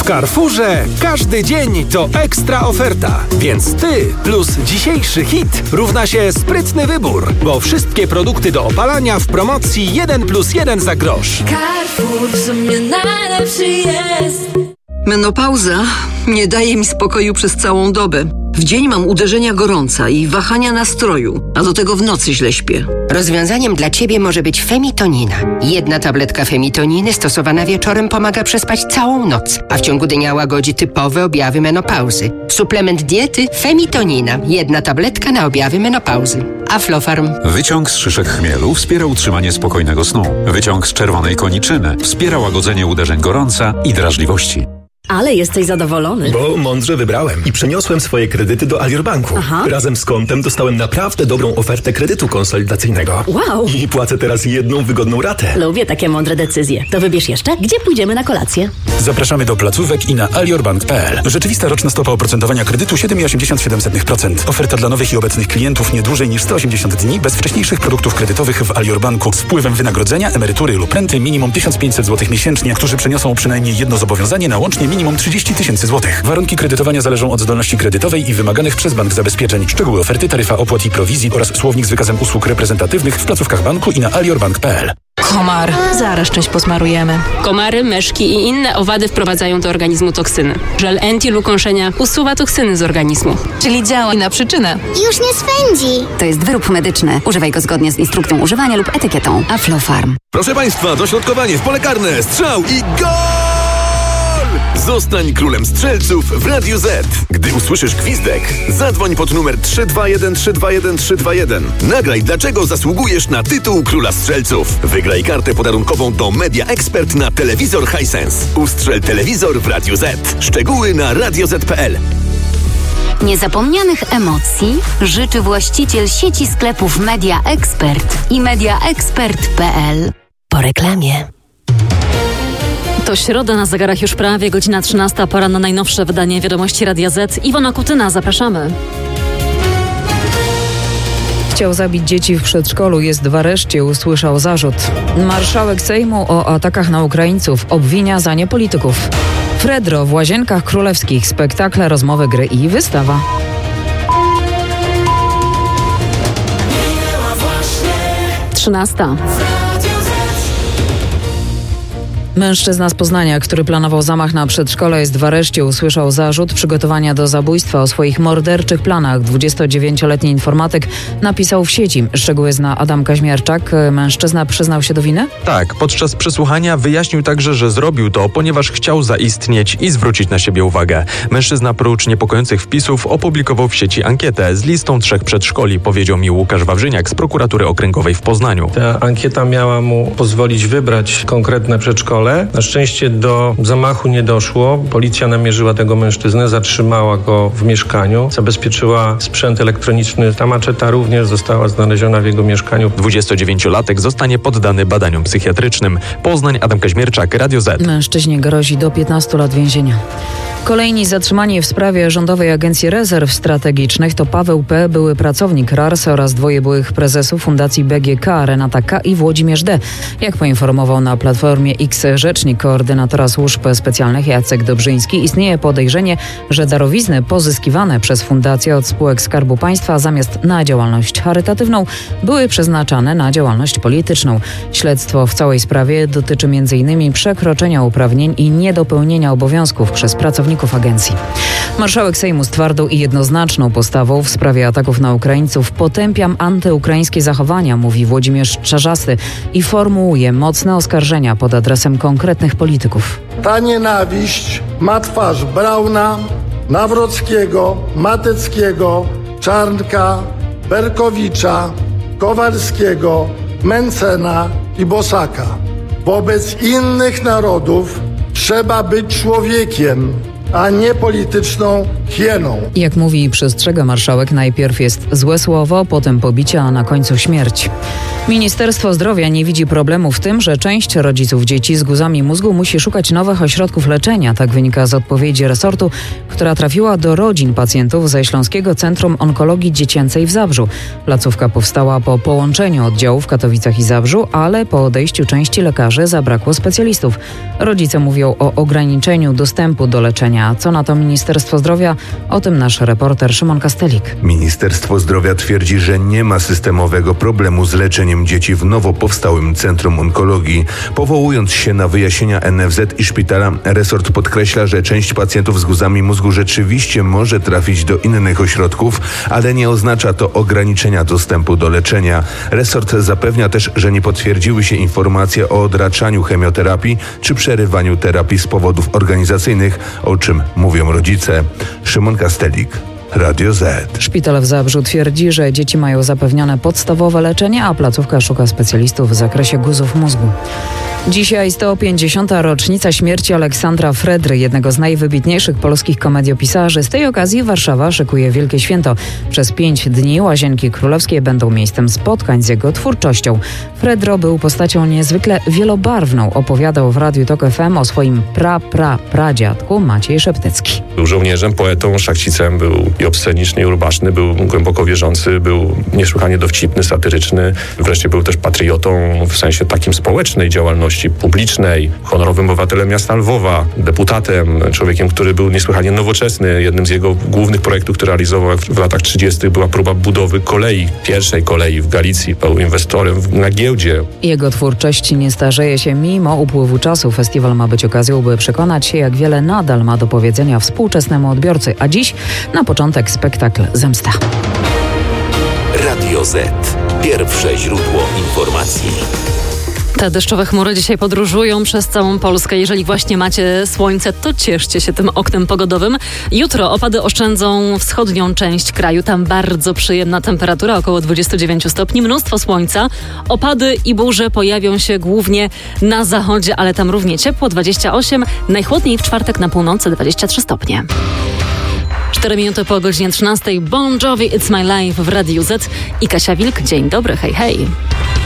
W Carrefourze każdy dzień to ekstra oferta, więc ty plus dzisiejszy hit równa się sprytny wybór, bo wszystkie produkty do opalania w promocji 1+1 za grosz. Carrefour w sumie najlepszy jest. Menopauza nie daje mi spokoju przez całą dobę. W dzień mam uderzenia gorąca i wahania nastroju, a do tego w nocy źle śpię. Rozwiązaniem dla Ciebie może być Femitonina. 1 tabletka Femitoniny stosowana wieczorem pomaga przespać całą noc, a w ciągu dnia łagodzi typowe objawy menopauzy. Suplement diety Femitonina. 1 tabletka na objawy menopauzy. Aflofarm. Wyciąg z szyszek chmielu wspiera utrzymanie spokojnego snu. Wyciąg z czerwonej koniczyny wspiera łagodzenie uderzeń gorąca i drażliwości. Ale jesteś zadowolony. Bo mądrze wybrałem i przeniosłem swoje kredyty do Alior Banku. Aha. Razem z kontem dostałem naprawdę dobrą ofertę kredytu konsolidacyjnego. Wow. I płacę teraz jedną wygodną ratę. Lubię takie mądre decyzje. To wybierz jeszcze, gdzie pójdziemy na kolację. Zapraszamy do placówek i na aliorbank.pl. Rzeczywista roczna stopa oprocentowania kredytu 7,87%. Oferta dla nowych i obecnych klientów nie dłużej niż 180 dni bez wcześniejszych produktów kredytowych w Alior Banku z wpływem wynagrodzenia, emerytury lub renty minimum 1500 zł miesięcznie, którzy przeniosą przynajmniej jedno zobowiązanie na łącznie minimum 30 000 złotych. Warunki kredytowania zależą od zdolności kredytowej i wymaganych przez bank zabezpieczeń. Szczegóły oferty, taryfa opłat i prowizji oraz słownik z wykazem usług reprezentatywnych w placówkach banku i na aliorbank.pl. Komar. Zaraz czymś posmarujemy. Komary, myszki i inne owady wprowadzają do organizmu toksyny. Żel Enti-Lukonszenia usuwa toksyny z organizmu. Czyli działa na przyczynę. Już nie swędzi. To jest wyrób medyczny. Używaj go zgodnie z instrukcją używania lub etykietą. Aflofarm. Proszę Państwa, dośrodkowanie w pole karne. Strzał i gol! Zostań królem strzelców w Radiu Z. Gdy usłyszysz gwizdek, zadzwoń pod numer 321 321 321. Nagraj, dlaczego zasługujesz na tytuł króla strzelców. Wygraj kartę podarunkową do Media Expert na telewizor Hisense. Ustrzel telewizor w Radiu Z. Szczegóły na radioz.pl. Niezapomnianych emocji życzy właściciel sieci sklepów Media Expert i mediaexpert.pl. Po reklamie. To środa, na zegarach już prawie godzina 13. Pora na najnowsze wydanie Wiadomości Radia Z. Iwona Kutyna, zapraszamy. Chciał zabić dzieci w przedszkolu, jest w areszcie, usłyszał zarzut. Marszałek Sejmu o atakach na Ukraińców obwinia za nie polityków. Fredro w Łazienkach Królewskich, spektakle, rozmowy, gry i wystawa. Trzynasta. Mężczyzna z Poznania, który planował zamach na przedszkole, jest w areszcie. Usłyszał zarzut przygotowania do zabójstwa. O swoich morderczych planach 29-letni informatyk napisał w sieci. Szczegóły zna Adam Kaźmierczak. Mężczyzna przyznał się do winy? Tak, podczas przesłuchania wyjaśnił także, że zrobił to, ponieważ chciał zaistnieć i zwrócić na siebie uwagę. Mężczyzna prócz niepokojących wpisów opublikował w sieci ankietę z listą 3 przedszkoli, powiedział mi Łukasz Wawrzyniak z prokuratury okręgowej w Poznaniu. Ta ankieta miała mu pozwolić wybrać konkretne przedszkole. Na szczęście do zamachu nie doszło. Policja namierzyła tego mężczyznę, zatrzymała go w mieszkaniu, zabezpieczyła sprzęt elektroniczny. Ta maczeta również została znaleziona w jego mieszkaniu. 29-latek zostanie poddany badaniom psychiatrycznym. Poznań, Adam Kaźmierczak, Radio Z. Mężczyźnie grozi do 15 lat więzienia. Kolejni zatrzymani w sprawie Rządowej Agencji Rezerw Strategicznych to Paweł P., były pracownik RARS oraz 2 byłych prezesów Fundacji BGK, Renata K. i Włodzimierz D. Jak poinformował na Platformie X rzecznik koordynatora służb specjalnych Jacek Dobrzyński, istnieje podejrzenie, że darowizny pozyskiwane przez fundacje od spółek Skarbu Państwa zamiast na działalność charytatywną były przeznaczane na działalność polityczną. Śledztwo w całej sprawie dotyczy m.in. przekroczenia uprawnień i niedopełnienia obowiązków przez pracowników agencji. Marszałek Sejmu z twardą i jednoznaczną postawą w sprawie ataków na Ukraińców potępiam antyukraińskie zachowania, mówi Włodzimierz Czarzasty i formułuje mocne oskarżenia pod adresem konkretnych polityków. Ta nienawiść ma twarz Brauna, Nawrockiego, Mateckiego, Czarnka, Berkowicza, Kowalskiego, Mencena i Bosaka. Wobec innych narodów trzeba być człowiekiem, a nie polityczną hieną. Jak mówi i przestrzega marszałek, najpierw jest złe słowo, potem pobicie, a na końcu śmierć. Ministerstwo Zdrowia nie widzi problemu w tym, że część rodziców dzieci z guzami mózgu musi szukać nowych ośrodków leczenia. Tak wynika z odpowiedzi resortu, która trafiła do rodzin pacjentów ze Śląskiego Centrum Onkologii Dziecięcej w Zabrzu. Placówka powstała po połączeniu oddziałów w Katowicach i Zabrzu, ale po odejściu części lekarzy zabrakło specjalistów. Rodzice mówią o ograniczeniu dostępu do leczenia. Co na to Ministerstwo Zdrowia? O tym nasz reporter Szymon Kastelik. Ministerstwo Zdrowia twierdzi, że nie ma systemowego problemu z leczeniem dzieci w nowo powstałym Centrum Onkologii. Powołując się na wyjaśnienia NFZ i szpitala, resort podkreśla, że część pacjentów z guzami mózgu rzeczywiście może trafić do innych ośrodków, ale nie oznacza to ograniczenia dostępu do leczenia. Resort zapewnia też, że nie potwierdziły się informacje o odraczaniu chemioterapii czy przerywaniu terapii z powodów organizacyjnych, o czym mówią rodzice. Szymon Kastelik, Radio Z. Szpital w Zabrzu twierdzi, że dzieci mają zapewnione podstawowe leczenie, a placówka szuka specjalistów w zakresie guzów mózgu. Dzisiaj 150. rocznica śmierci Aleksandra Fredry, jednego z najwybitniejszych polskich komediopisarzy. Z tej okazji Warszawa szykuje wielkie święto. Przez 5 dni Łazienki Królewskie będą miejscem spotkań z jego twórczością. Fredro był postacią niezwykle wielobarwną. Opowiadał w Radiu Tok FM o swoim pradziadku Maciej Szeptycki. Był żołnierzem, poetą, szlachcicem, był i obsceniczny, i urbaszny, był głęboko wierzący, był niesłychanie dowcipny, satyryczny. Wreszcie był też patriotą w sensie takim społecznej działalności publicznej, honorowym obywatelem miasta Lwowa, deputatem, człowiekiem, który był niesłychanie nowoczesny. Jednym z jego głównych projektów, które realizował w latach 30. była próba budowy kolei, pierwszej kolei w Galicji. Był inwestorem na giełdzie. Jego twórczość nie starzeje się mimo upływu czasu. Festiwal ma być okazją, by przekonać się, jak wiele nadal ma do powiedzenia współczesnemu odbiorcy. A dziś na początek spektakl Zemsta. Radio Z. Pierwsze źródło informacji. Te deszczowe chmury dzisiaj podróżują przez całą Polskę. Jeżeli właśnie macie słońce, to cieszcie się tym oknem pogodowym. Jutro opady oszczędzą wschodnią część kraju. Tam bardzo przyjemna temperatura, około 29 stopni. Mnóstwo słońca. Opady i burze pojawią się głównie na zachodzie, ale tam równie ciepło, 28. Najchłodniej w czwartek na północy, 23 stopnie. 4 minuty po godzinie 13. Bon Jovi, It's My Life w Radiu Z i Kasia Wilk. Dzień dobry, hej, hej.